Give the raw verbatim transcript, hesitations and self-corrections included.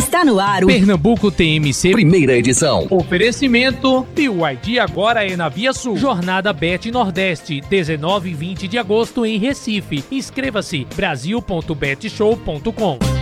Está no ar o Pernambuco T M C Primeira edição. Oferecimento B Y D agora é na Via Sul. Jornada Bet Nordeste, dezenove e vinte de agosto em Recife. Inscreva-se brasil ponto bet show ponto com.